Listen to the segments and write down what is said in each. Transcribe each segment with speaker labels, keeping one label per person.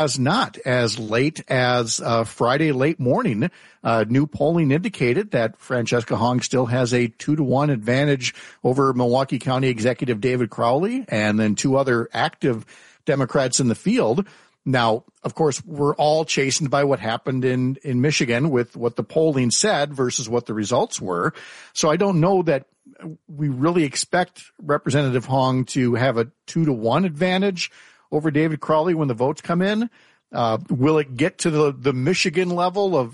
Speaker 1: has not. As late as Friday late morning, new polling indicated that Francesca Hong still has a 2-1 advantage over Milwaukee County Executive David Crowley and then two other active Democrats in the field. Now, of course, we're all chastened by what happened in Michigan with what the polling said versus what the results were. So I don't know that we really expect Representative Hong to have a 2-1 advantage over David Crowley when the votes come in. Will it get to the Michigan level of,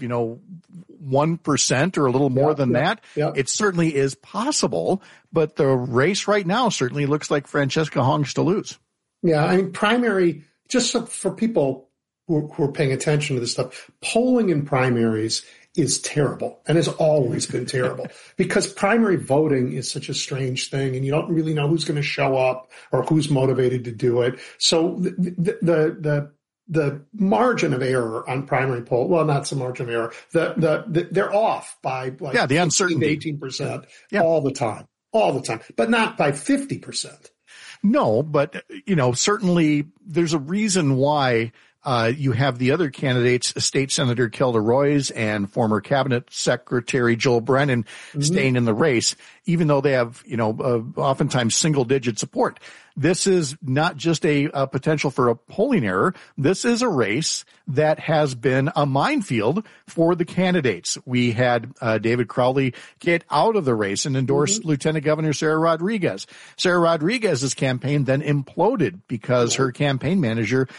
Speaker 1: 1% or a little more than that?
Speaker 2: Yeah.
Speaker 1: It certainly is possible, but the race right now certainly looks like Francesca Hong's to lose.
Speaker 2: Yeah, I mean, primary, just for people who are paying attention to this stuff, polling in primaries is terrible and has always been terrible because primary voting is such a strange thing and you don't really know who's going to show up or who's motivated to do it. So the margin of error on primary poll, well, not some margin of error, they're off by like
Speaker 1: the uncertainty
Speaker 2: 18% all the time, but not by 50%.
Speaker 1: No, but, certainly there's a reason why you have the other candidates, State Senator Kelda Roys and former Cabinet Secretary Joel Brennan staying in the race, even though they have, oftentimes single-digit support. This is not just a potential for a polling error. This is a race that has been a minefield for the candidates. We had David Crowley get out of the race and endorse Lieutenant Governor Sarah Rodriguez. Sarah Rodriguez's campaign then imploded because her campaign manager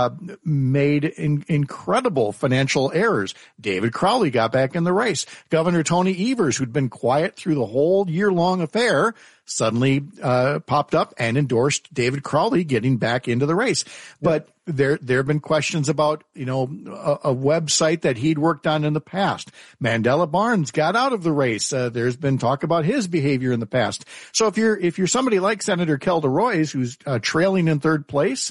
Speaker 1: made incredible financial errors. David Crowley got back in the race. Governor Tony Evers, who'd been quiet through the whole year-long affair, suddenly popped up and endorsed David Crowley getting back into the race. But there have been questions about, a website that he'd worked on in the past. Mandela Barnes got out of the race. There's been talk about his behavior in the past. So if you're somebody like Senator Kelda Roys, who's trailing in third place,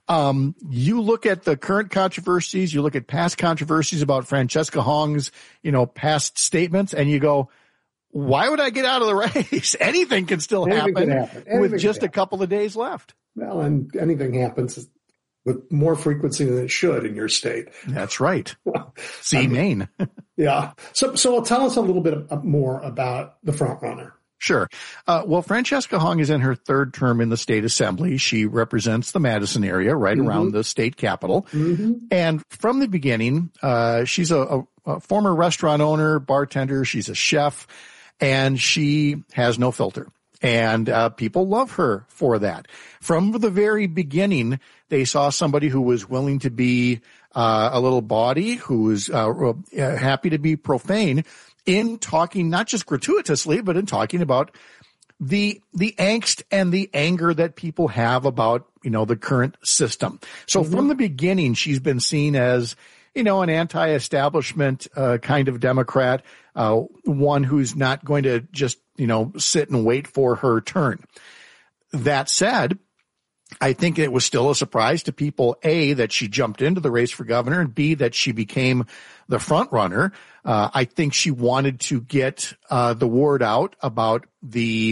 Speaker 1: you look at the current controversies, you look at past controversies about Francesca Hong's, past statements, and you go, why would I get out of the race? Anything can still happen with just a couple of days left.
Speaker 2: Well, and anything happens with more frequency than it should in your state.
Speaker 1: That's right. See Maine.
Speaker 2: Yeah. So tell us a little bit more about the front runner.
Speaker 1: Sure. Well, Francesca Hong is in her third term in the state assembly. She represents the Madison area right around the state capitol. And from the beginning, she's a former restaurant owner, bartender. She's a chef. And she has no filter. And people love her for that. From the very beginning, they saw somebody who was willing to be a little bawdy, who was happy to be profane in talking, not just gratuitously, but in talking about the angst and the anger that people have about, the current system. So from the beginning, she's been seen as, an anti-establishment kind of Democrat, one who's not going to just, sit and wait for her turn. That said, I think it was still a surprise to people, A, that she jumped into the race for governor, and B, that she became the front runner. I think she wanted to get the word out about the,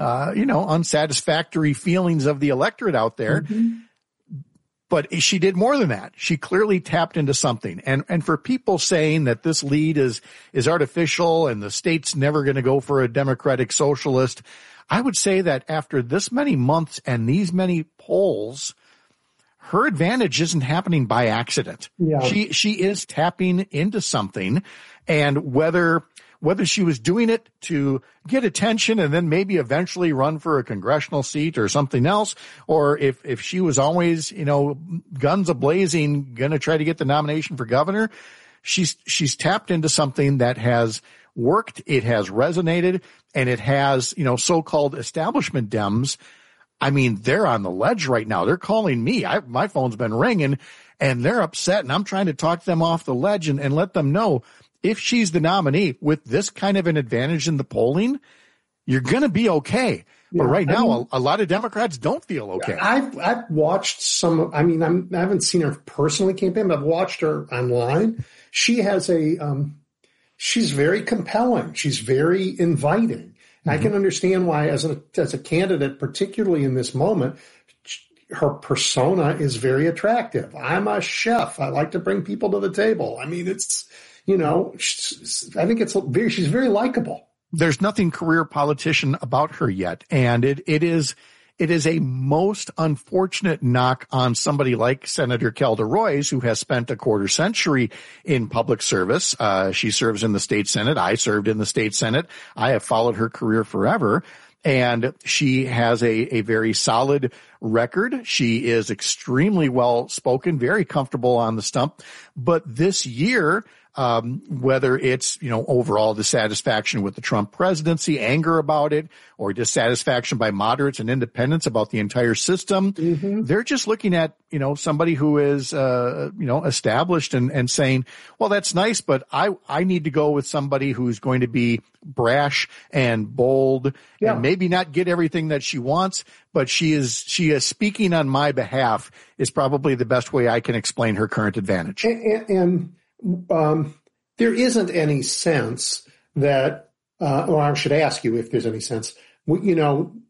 Speaker 1: unsatisfactory feelings of the electorate out there. But she did more than that. She clearly tapped into something. And for people saying that this lead is artificial and the state's never going to go for a Democratic socialist, I would say that after this many months and these many polls, her advantage isn't happening by accident.
Speaker 2: Yeah.
Speaker 1: She is tapping into something, and whether she was doing it to get attention and then maybe eventually run for a congressional seat or something else, or if she was always, guns a-blazing, going to try to get the nomination for governor, she's tapped into something that has worked, it has resonated, and it has, so-called establishment Dems. I mean, they're on the ledge right now. They're calling me. My phone's been ringing, and they're upset, and I'm trying to talk them off the ledge and let them know, if she's the nominee with this kind of an advantage in the polling, you're going to be okay. But right now, a lot of Democrats don't feel okay.
Speaker 2: I've watched some. I haven't seen her personally campaign, but I've watched her online. She has she's very compelling. She's very inviting. I can understand why, as a candidate, particularly in this moment, her persona is very attractive. I'm a chef. I like to bring people to the table. I mean, it's, I think she's very likable.
Speaker 1: There's nothing career politician about her yet. And it is a most unfortunate knock on somebody like Senator Kelda Roys, who has spent a quarter century in public service. She serves in the state Senate. I served in the state Senate. I have followed her career forever. And she has a very solid record. She is extremely well spoken, very comfortable on the stump. But this year, whether it's, overall dissatisfaction with the Trump presidency, anger about it, or dissatisfaction by moderates and independents about the entire system, they're just looking at, somebody who is, established and saying, well, that's nice, but I need to go with somebody who's going to be brash and bold and maybe not get everything that she wants, but she is speaking on my behalf is probably the best way I can explain her current advantage.
Speaker 2: And there isn't any sense that, or I should ask you if there's any sense, in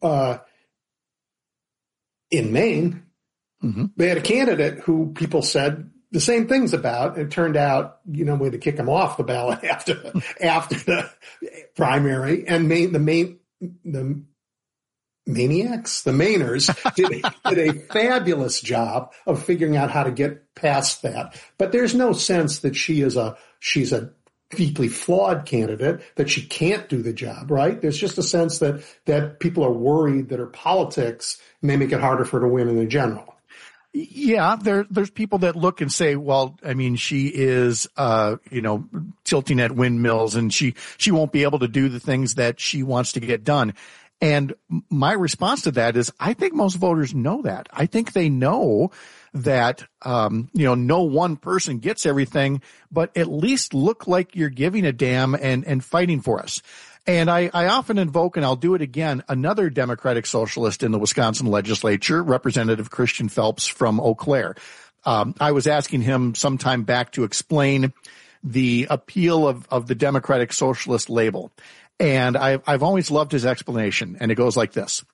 Speaker 2: Maine, they had a candidate who people said the same things about. It turned out, we had to kick him off the ballot after the primary, and the Mainers did a fabulous job of figuring out how to get past that. But there's no sense that she's a deeply flawed candidate, that she can't do the job, right? There's just a sense that people are worried that her politics may make it harder for her to win in the general.
Speaker 1: Yeah, there's people that look and say, well, I mean, she is, tilting at windmills, and she won't be able to do the things that she wants to get done. And my response to that is, I think most voters know that. I think they know that, no one person gets everything, but at least look like you're giving a damn and fighting for us. And I often invoke, and I'll do it again, another Democratic socialist in the Wisconsin legislature, Representative Christian Phelps from Eau Claire. I was asking him some time back to explain the appeal of the Democratic socialist label. And I've always loved his explanation, and it goes like this.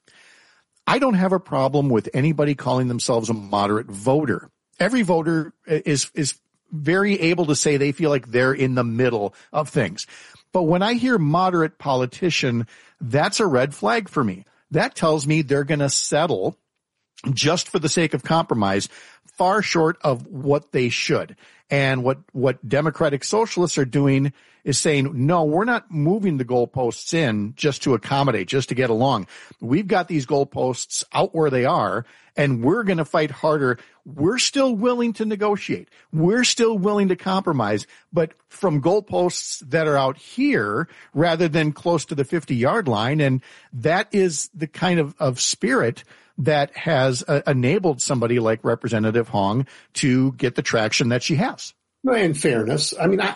Speaker 1: I don't have a problem with anybody calling themselves a moderate voter. Every voter is very able to say they feel like they're in the middle of things. But when I hear moderate politician, that's a red flag for me. That tells me they're going to settle just for the sake of compromise, far short of what they should. And what Democratic socialists are doing is saying, no, we're not moving the goalposts in just to accommodate, just to get along. We've got these goalposts out where they are, and we're going to fight harder. We're still willing to negotiate. We're still willing to compromise, but from goalposts that are out here rather than close to the 50-yard line. And that is the kind of spirit that has enabled somebody like Representative Hong to get the traction that she has.
Speaker 2: In fairness, I mean,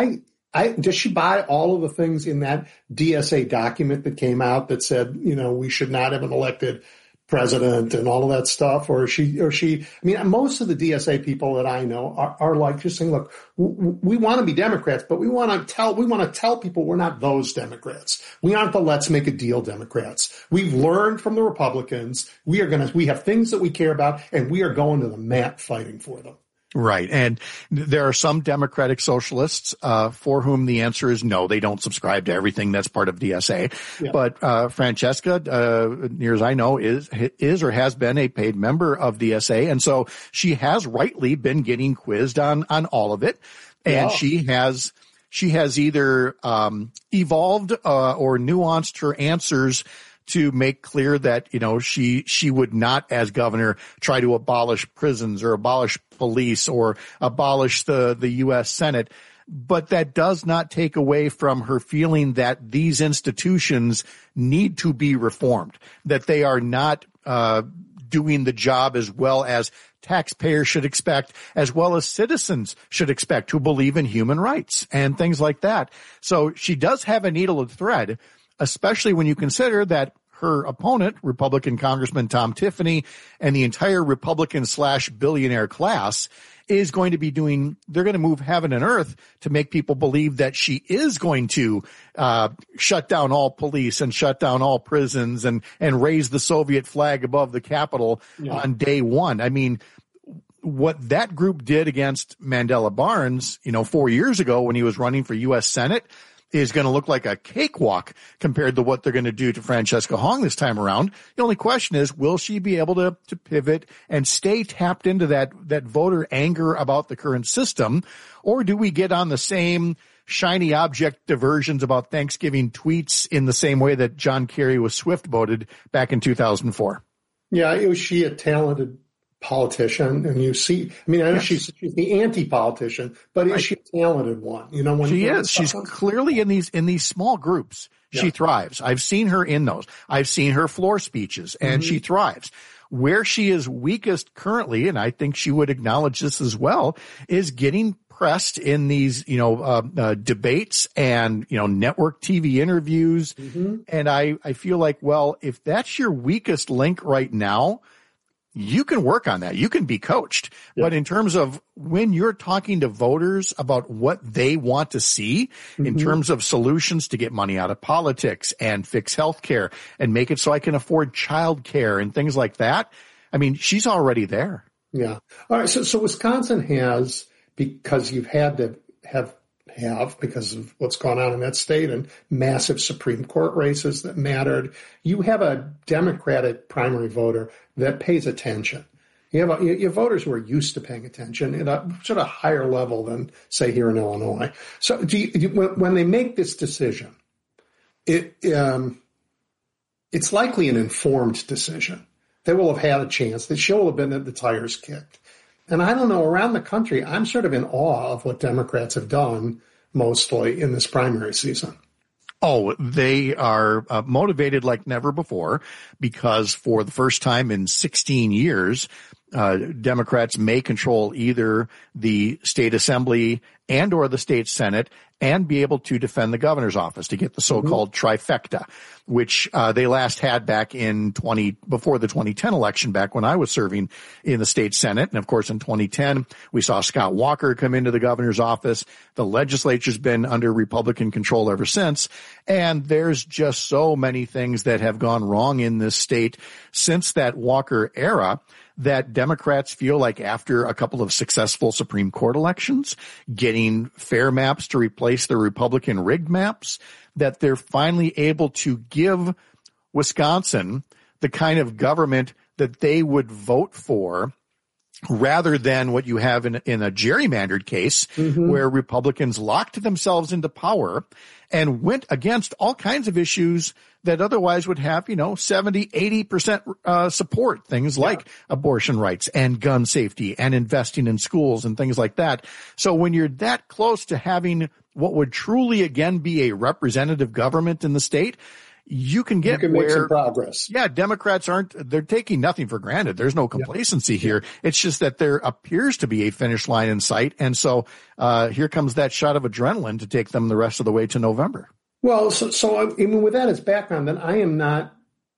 Speaker 2: does she buy all of the things in that DSA document that came out that said, we should not have an elected president and all of that stuff? Or she, I mean, most of the DSA people that I know are like just saying, look, we want to be Democrats, but we want to tell people we're not those Democrats. We aren't the let's make a deal Democrats. We've learned from the Republicans. We have things that we care about, and we are going to the mat fighting for them.
Speaker 1: Right. And there are some Democratic socialists for whom the answer is no, they don't subscribe to everything that's part of DSA. Yeah. But Francesca, near as I know, is or has been a paid member of DSA. And so she has rightly been getting quizzed on all of it. And she has either evolved or nuanced her answers to make clear that, she would not, as governor, try to abolish prisons or abolish police or abolish the U.S. Senate. But that does not take away from her feeling that these institutions need to be reformed, that they are not doing the job as well as taxpayers should expect, as well as citizens should expect who believe in human rights and things like that. So she does have a needle of thread, especially when you consider that her opponent, Republican Congressman Tom Tiffany, and the entire Republican/billionaire class is going to be they're going to move heaven and earth to make people believe that she is going to shut down all police and shut down all prisons and raise the Soviet flag above the Capitol on day one. I mean, what that group did against Mandela Barnes, 4 years ago when he was running for U.S. Senate is going to look like a cakewalk compared to what they're going to do to Francesca Hong this time around. The only question is, will she be able to pivot and stay tapped into that voter anger about the current system? Or do we get on the same shiny object diversions about Thanksgiving tweets in the same way that John Kerry was Swift voted back in 2004?
Speaker 2: Yeah, was she a talented politician? And you see, I know she's the anti-politician, but is she a talented one?
Speaker 1: She is. She's clearly in these small groups. She thrives. I've seen her in those. I've seen her floor speeches, and she thrives. Where she is weakest currently, and I think she would acknowledge this as well, is getting pressed in these, debates and, network TV interviews. And I feel like, well, if that's your weakest link right now, you can work on that. You can be coached. Yeah. But in terms of when you're talking to voters about what they want to see in terms of solutions to get money out of politics and fix healthcare and make it so I can afford childcare and things like that, she's already there.
Speaker 2: Yeah. All right. So Wisconsin has, because you've had to have because of what's gone on in that state and massive Supreme Court races that mattered, you have a Democratic primary voter that pays attention. You have voters who are used to paying attention at a sort of higher level than, say, here in Illinois. So when they make this decision, it's likely an informed decision. They will have had a chance. She'll have been at the tires kicked. And I don't know, around the country, I'm sort of in awe of what Democrats have done mostly in this primary season.
Speaker 1: Oh, they are motivated like never before because for the first time in 16 years, Democrats may control either the state assembly and or the state senate and be able to defend the governor's office to get the so-called trifecta, which they last had back in before the 2010 election, back when I was serving in the state senate. And of course, in 2010, we saw Scott Walker come into the governor's office. The legislature's been under Republican control ever since. And there's just so many things that have gone wrong in this state since that Walker era that Democrats feel like after a couple of successful Supreme Court elections, getting fair maps to replace the Republican rigged maps, that they're finally able to give Wisconsin the kind of government that they would vote for, rather than what you have in a gerrymandered case where Republicans locked themselves into power and went against all kinds of issues that otherwise would have, 70, 80% support, things like abortion rights and gun safety and investing in schools and things like that. So when you're that close to having what would truly again be a representative government in the state, you can
Speaker 2: make some progress.
Speaker 1: Yeah, Democrats they're taking nothing for granted. There's no complacency here. It's just that there appears to be a finish line in sight. And so here comes that shot of adrenaline to take them the rest of the way to November.
Speaker 2: Well, so with that as background, then I am not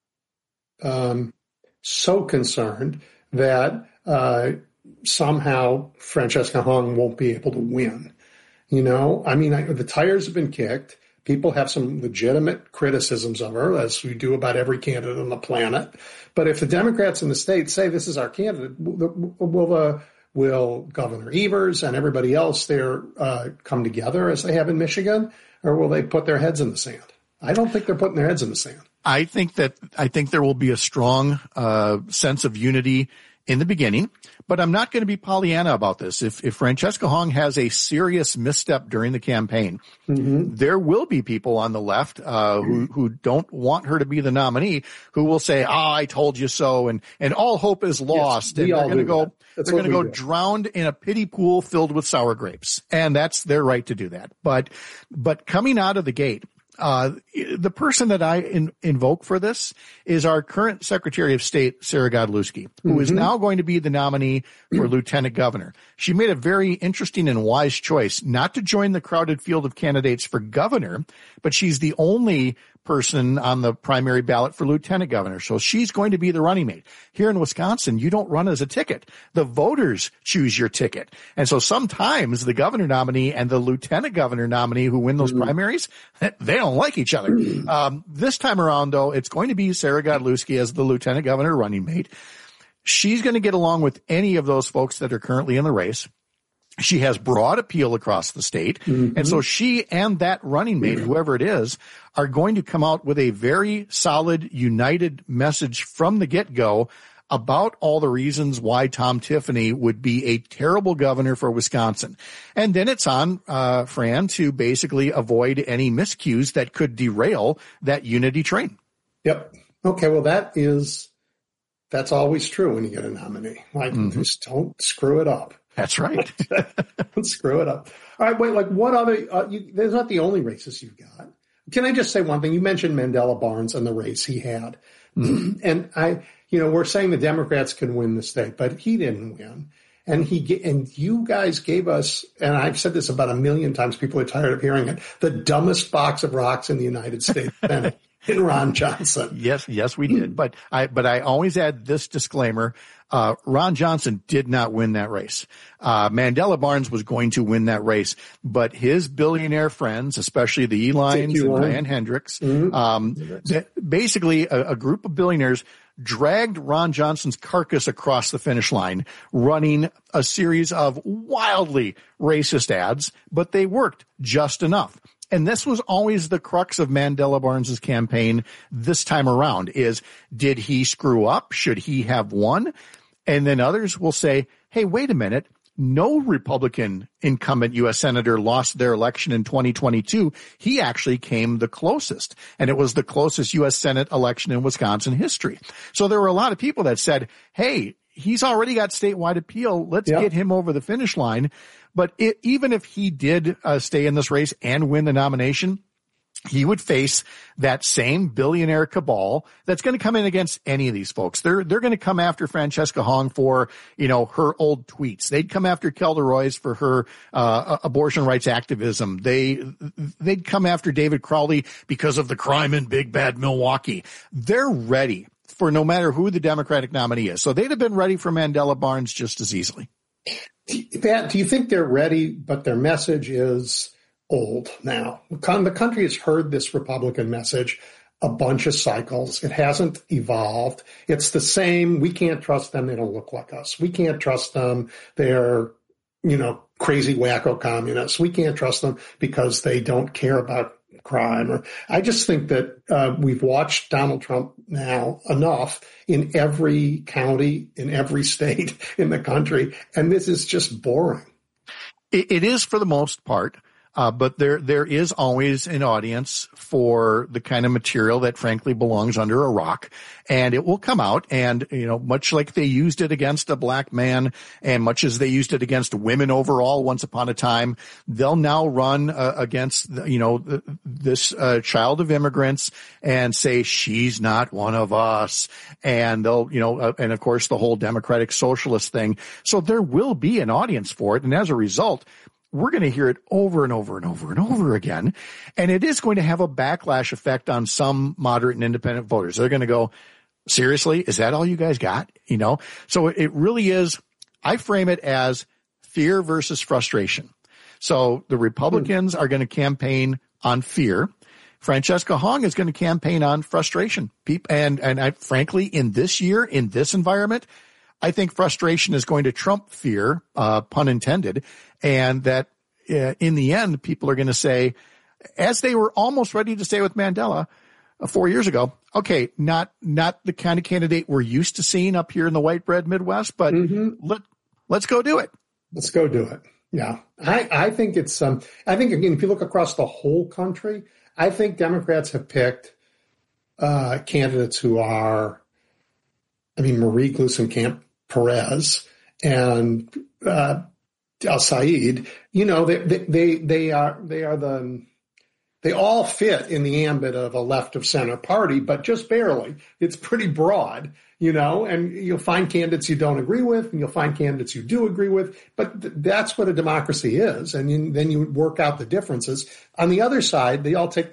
Speaker 2: so concerned that somehow Francesca Hong won't be able to win. The tires have been kicked. People have some legitimate criticisms of her, as we do about every candidate on the planet. But if the Democrats in the state say this is our candidate, will Governor Evers and everybody else there come together as they have in Michigan, or will they put their heads in the sand? I don't think they're putting their heads in the sand.
Speaker 1: I think there will be a strong sense of unity in the beginning, but I'm not going to be Pollyanna about this. If Francesca Hong has a serious misstep during the campaign, there will be people on the left who don't want her to be the nominee, who will say, I told you so, and all hope is lost.
Speaker 2: Yes,
Speaker 1: and they're going to go drowned in a pity pool filled with sour grapes. And that's their right to do that. But coming out of the gate, the person that I invoke for this is our current Secretary of State, Sarah Godlewski, who is now going to be the nominee for lieutenant governor. She made a very interesting and wise choice not to join the crowded field of candidates for governor, but she's the only person on the primary ballot for lieutenant governor. So she's going to be the running mate. Here in Wisconsin, you don't run as a ticket. The voters choose your ticket. And so sometimes the governor nominee and the lieutenant governor nominee who win those primaries, they don't like each other. This time around, though, it's going to be Sarah Godlewski as the lieutenant governor running mate. She's going to get along with any of those folks that are currently in the race. She has broad appeal across the state. And so she and that running mate, whoever it is, are going to come out with a very solid, united message from the get-go about all the reasons why Tom Tiffany would be a terrible governor for Wisconsin. And then it's on Fran to basically avoid any miscues that could derail that unity train.
Speaker 2: Yep. Okay, well, that's always true when you get a nominee. Like, just don't screw it up.
Speaker 1: That's right.
Speaker 2: Don't screw it up. All right, wait, like what other, there's not the only races you've got. Can I just say one thing? You mentioned Mandela Barnes and the race he had. And we're saying the Democrats can win the state, but he didn't win. And you guys gave us, and I've said this about a million times, people are tired of hearing it, the dumbest box of rocks in the United States Senate in Ron Johnson.
Speaker 1: Yes, we did. But I always add this disclaimer. Ron Johnson did not win that race. Mandela Barnes was going to win that race, but his billionaire friends, especially the Elines and Diane Hendricks, basically a group of billionaires dragged Ron Johnson's carcass across the finish line, running a series of wildly racist ads, but they worked just enough. And this was always the crux of Mandela Barnes's campaign this time around is, did he screw up? Should he have won? And then others will say, hey, wait a minute. No Republican incumbent U.S. Senator lost their election in 2022. He actually came the closest, and it was the closest U.S. Senate election in Wisconsin history. So there were a lot of people that said, hey, he's already got statewide appeal. Let's get him over the finish line. But even if he did stay in this race and win the nomination, he would face that same billionaire cabal that's going to come in against any of these folks. They're going to come after Francesca Hong for, her old tweets. They'd come after Kelda Roys for her abortion rights activism. They'd come after David Crowley because of the crime in Big Bad Milwaukee. They're ready for no matter who the Democratic nominee is. So they'd have been ready for Mandela Barnes just as easily.
Speaker 2: Pat, do you think they're ready, but their message is old now? The country has heard this Republican message a bunch of cycles. It hasn't evolved. It's the same. We can't trust them. They don't look like us. We can't trust them. They're, crazy wacko communists. We can't trust them because they don't care about crime. I just think that we've watched Donald Trump now enough in every county, in every state in the country, and this is just boring.
Speaker 1: It is for the most part. But there is always an audience for the kind of material that frankly belongs under a rock, and it will come out. And, much like they used it against a black man and much as they used it against women overall once upon a time, they'll now run against, this child of immigrants and say she's not one of us. And they'll, and of course the whole democratic socialist thing. So there will be an audience for it. And as a result, we're going to hear it over and over and over and over again. And it is going to have a backlash effect on some moderate and independent voters. They're going to go, seriously, is that all you guys got? So it really is. I frame it as fear versus frustration. So the Republicans are going to campaign on fear. Francesca Hong is going to campaign on frustration. And I frankly, in this year, in this environment, I think frustration is going to trump fear, pun intended, and that in the end, people are going to say, as they were almost ready to say with Mandela 4 years ago, okay, not the kind of candidate we're used to seeing up here in the white bread Midwest, but let's go do it.
Speaker 2: Let's go do it. Yeah. I think it's, I think again, if you look across the whole country, I think Democrats have picked candidates who are, Marie Gluesenkamp Perez and Al Said, they all fit in the ambit of a left of center party, but just barely. It's pretty broad, and you'll find candidates you don't agree with, and you'll find candidates you do agree with, but that's what a democracy is. And then you work out the differences. On the other side, they all take their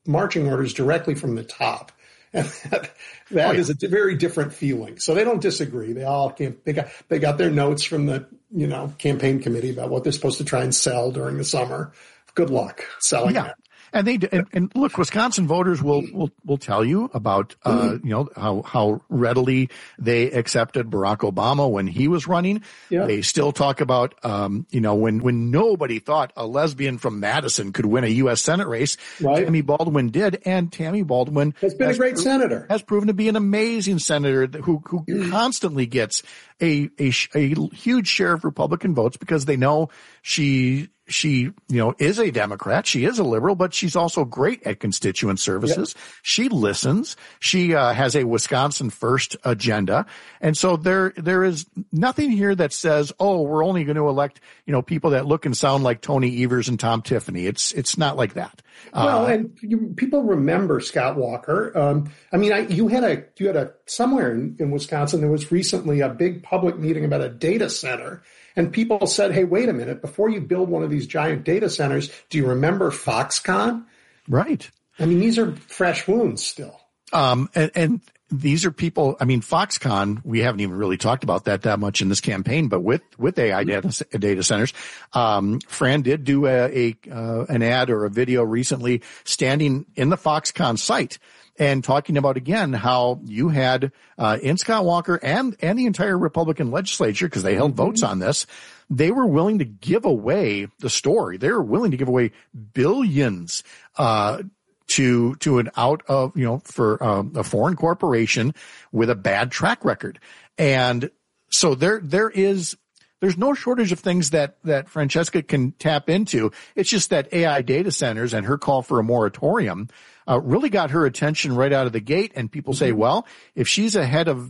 Speaker 2: marching orders directly from the top. And that is a very different feeling. So they don't disagree. They got their notes from the, campaign committee about what they're supposed to try and sell during the summer. Good luck selling that.
Speaker 1: And look, Wisconsin voters will tell you about, how readily they accepted Barack Obama when he was running. Yeah. They still talk about, when nobody thought a lesbian from Madison could win a U.S. Senate race, right. Tammy Baldwin did. And Tammy Baldwin
Speaker 2: has been a great senator,
Speaker 1: has proven to be an amazing senator who constantly gets a huge share of Republican votes because they know she is a Democrat. She is a liberal, but she's also great at constituent services. Yep. She listens. She has a Wisconsin first agenda. And so there is nothing here that says, oh, we're only going to elect, people that look and sound like Tony Evers and Tom Tiffany. It's not like that.
Speaker 2: Well, and people remember Scott Walker. You had a somewhere in Wisconsin, there was recently a big public meeting about a data center. And people said, hey, wait a minute, before you build one of these giant data centers, do you remember Foxconn?
Speaker 1: Right.
Speaker 2: These are fresh wounds still.
Speaker 1: And these are people, Foxconn, we haven't even really talked about that much in this campaign, but with AI data centers, Fran did do an ad or a video recently standing in the Foxconn site and talking about, again, how you had in Scott Walker and the entire Republican legislature, because they held votes on this, they were willing to give away the story. They were willing to give away billions to an for a foreign corporation with a bad track record. And so there's no shortage of things that Francesca can tap into. It's just that AI data centers and her call for a moratorium really got her attention right out of the gate. And people say, well, if she's ahead of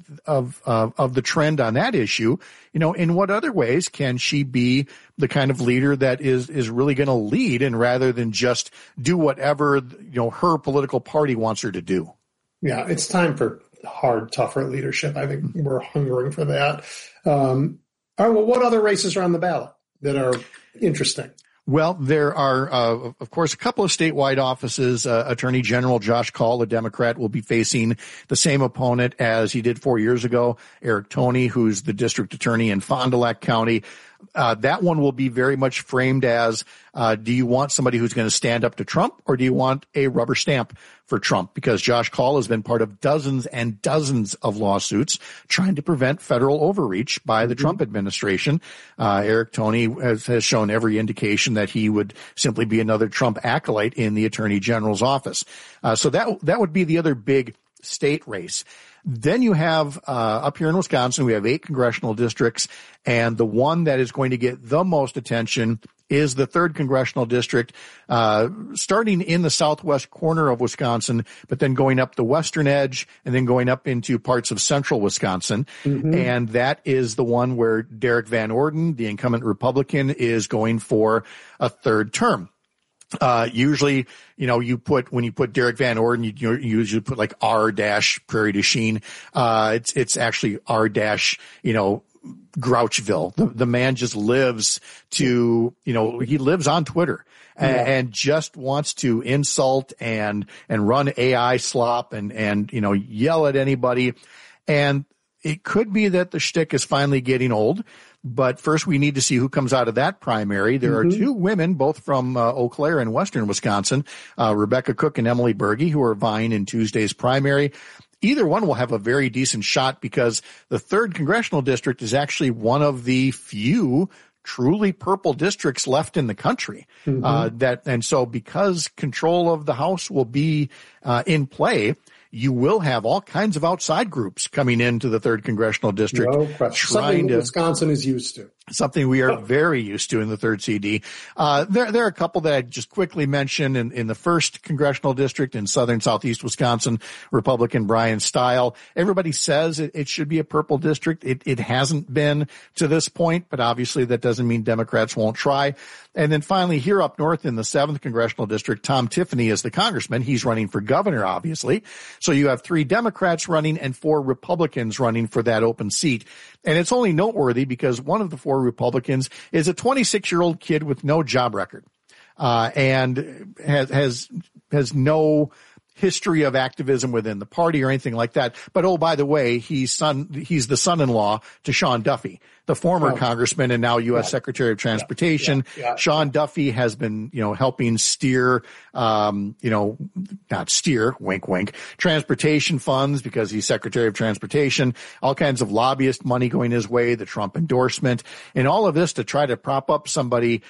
Speaker 1: the trend on that issue, in what other ways can she be the kind of leader that is really going to lead, and rather than just do whatever, her political party wants her to do?
Speaker 2: Yeah, it's time for hard, tougher leadership. I think we're hungering for that. All right, well, what other races are on the ballot that are interesting?
Speaker 1: Well, there are, of course, a couple of statewide offices. Attorney General Josh Kaul, a Democrat, will be facing the same opponent as he did 4 years ago, Eric Toney, who's the district attorney in Fond du Lac County. That one will be very much framed as, do you want somebody who's going to stand up to Trump, or do you want a rubber stamp for Trump? Because Josh Kaul has been part of dozens and dozens of lawsuits trying to prevent federal overreach by the Trump administration. Eric Toney has shown every indication that he would simply be another Trump acolyte in the attorney general's office. So that would be the other big state race. Then you have, up here in Wisconsin, we have 8 congressional districts, and the one that is going to get the most attention is the 3rd congressional district, starting in the southwest corner of Wisconsin, but then going up the western edge and then going up into parts of central Wisconsin. Mm-hmm. And that is the one where Derek Van Orden, the incumbent Republican, is going for a 3rd term. Usually, when you put Derek Van Orden, you usually put like R dash Prairie du Chien. It's actually R dash, Grouchville. The man just lives he lives on Twitter and just wants to insult and run AI slop and yell at anybody. And it could be that the shtick is finally getting old. But first, we need to see who comes out of that primary. There are 2 women, both from Eau Claire and western Wisconsin, Rebecca Cook and Emily Berge, who are vying in Tuesday's primary. Either one will have a very decent shot because the 3rd congressional district is actually one of the few truly purple districts left in the country. And so because control of the House will be in play, you will have all kinds of outside groups coming into the 3rd congressional district.
Speaker 2: No question. Something Wisconsin is used to.
Speaker 1: Something we are very used to in the 3rd CD. There are a couple that I just quickly mentioned in the 1st congressional district in southern southeast Wisconsin, Republican Brian Stile. Everybody says it should be a purple district. It hasn't been to this point, but obviously that doesn't mean Democrats won't try. And then finally, here up north in the 7th congressional district, Tom Tiffany is the congressman. He's running for governor, obviously. So you have 3 Democrats running and 4 Republicans running for that open seat. And it's only noteworthy because one of the 4 Republicans is a 26-year-old kid with no job record. and has no history of activism within the party or anything like that. But oh, by the way, he's the son-in-law to Sean Duffy, the former congressman and now U.S. Secretary of Transportation. Sean Duffy has been, helping steer, not steer, wink, wink, transportation funds because he's Secretary of Transportation, all kinds of lobbyist money going his way, the Trump endorsement, and all of this to try to prop up somebody